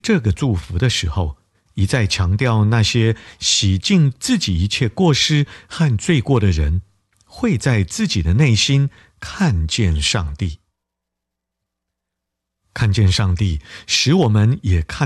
这个祝福的时候，一再强调那些洗净自己一切过失和罪过的人，会在自己的内心看见上帝。看见上帝，使我们也看